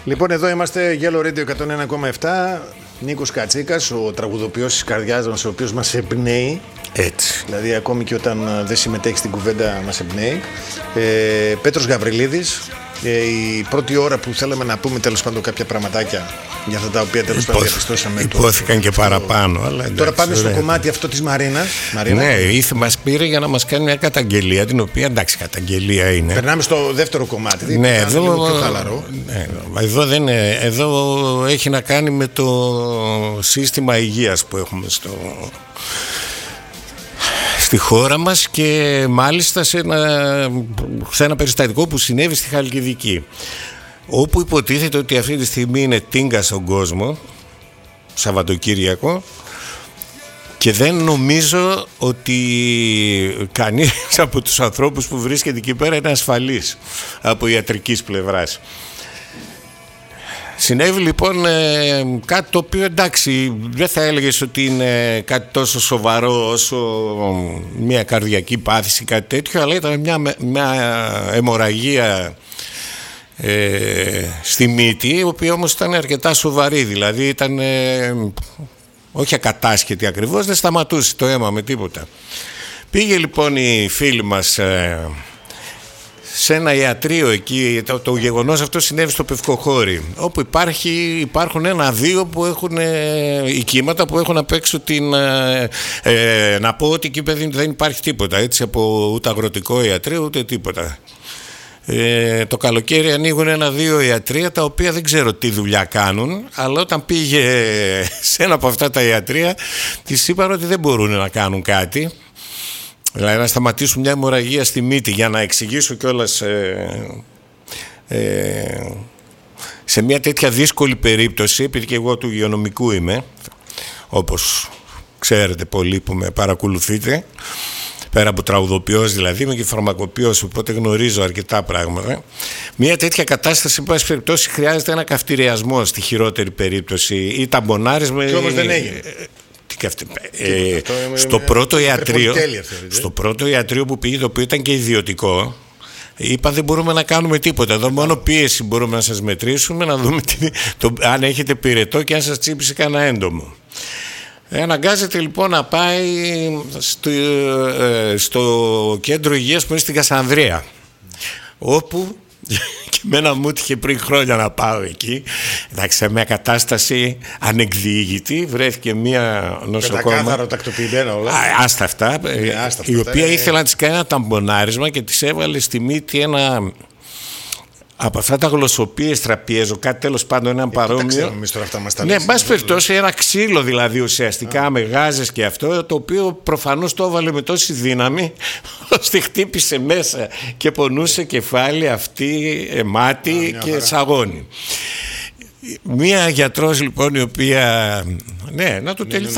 Λοιπόν, εδώ είμαστε, Yellow Radio 101,7. Νίκος Κατσίκας, ο τραγουδοποιός της καρδιάς μας, ο οποίος μας εμπνέει. Έτσι. Δηλαδή, ακόμη και όταν δεν συμμετέχει στην κουβέντα, μας εμπνέει. Πέτρος Γαβριλίδης. Η πρώτη ώρα που θέλαμε να πούμε τέλος πάντων κάποια πραγματάκια για αυτά τα οποία τέλος πάντων διαπιστώσαμε. Υπόθηκαν και παραπάνω. Αλλά εντάξει, τώρα πάμε στο κομμάτι αυτό της Μαρίνας. Ναι, μας πήρε για να μας κάνει μια καταγγελία, την οποία εντάξει, καταγγελία είναι. Περνάμε στο δεύτερο κομμάτι. Ναι, εδώ, λίγο πιο χαλαρό. Ναι, εδώ έχει να κάνει με το σύστημα υγείας που έχουμε στη χώρα μας και μάλιστα σε ένα περιστατικό που συνέβη στη Χαλκιδική, όπου υποτίθεται ότι αυτή τη στιγμή είναι τίνγκα στον κόσμο, Σαββατοκύριακο, και δεν νομίζω ότι κανείς από τους ανθρώπους που βρίσκεται εκεί πέρα είναι ασφαλής από ιατρικής πλευράς. Συνέβη λοιπόν κάτι το οποίο, εντάξει, δεν θα έλεγες ότι είναι κάτι τόσο σοβαρό όσο μια καρδιακή πάθηση, κάτι τέτοιο, αλλά ήταν μια αιμορραγία στη μύτη, η οποία όμως ήταν αρκετά σοβαρή, δηλαδή ήταν όχι ακατάσχετη ακριβώς, δεν σταματούσε το αίμα με τίποτα. Πήγε λοιπόν η φίλη μας σε ένα ιατρείο εκεί. Το γεγονός αυτό συνέβη στο Πευκοχώρι, όπου υπάρχουν ένα-δύο που έχουν οικήματα που έχουν απ' έξω να πω ότι εκεί δεν υπάρχει τίποτα, έτσι, από ούτε αγροτικό ιατρείο ούτε τίποτα. Το καλοκαίρι ανοίγουν ένα-δύο ιατρεία, τα οποία δεν ξέρω τι δουλειά κάνουν, αλλά όταν πήγε σε ένα από αυτά τα ιατρεία της είπαν ότι δεν μπορούν να κάνουν κάτι. Δηλαδή να σταματήσουν μια αιμορραγία στη μύτη, για να εξηγήσω κιόλας σε μια τέτοια δύσκολη περίπτωση, επειδή και εγώ του υγειονομικού είμαι, όπως ξέρετε πολλοί που με παρακολουθείτε, πέρα από τραγουδοποιός δηλαδή, είμαι και φαρμακοποιός, οπότε γνωρίζω αρκετά πράγματα. Μια τέτοια κατάσταση, εν πάση περιπτώσει, χρειάζεται ένα καυτηριασμό στη χειρότερη περίπτωση ή ταμπονάρισμα. Και όμως δεν έγινε. Στο πρώτο ιατρείο που πήγε, το οποίο ήταν και ιδιωτικό, είπα δεν μπορούμε να κάνουμε τίποτα. Εδώ μόνο πίεση μπορούμε να σας μετρήσουμε, να δούμε αν έχετε πυρετό και αν σας τσίπησε κανένα έντομο. Αναγκάζεται λοιπόν να πάει στο κέντρο υγείας που είναι στην Κασανδρία, όπου και εμένα μου έτυχε πριν χρόνια να πάω εκεί. Εντάξει, σε μια κατάσταση ανεκδιήγητη, βρέθηκε μια νοσοκόμα. Πεντακάθαρο, τακτοποιημένα όλα. Άστα αυτά, η οποία ήθελε να της κάνει ένα ταμπονάρισμα και της έβαλε στη μύτη ένα από αυτά τα γλωσσοπίεστρα πιέζω, κάτι τέλος πάντων, έναν παρόμοιο. Ναι, εν πάση περιπτώσει, ένα ξύλο δηλαδή ουσιαστικά με γάζες και αυτό, το οποίο προφανώς το έβαλε με τόση δύναμη, ώστε χτύπησε μέσα και πονούσε κεφάλι, αυτή, μάτι και σαγόνι. Μία γιατρός λοιπόν, η οποία. Ναι, να το τελειώσει.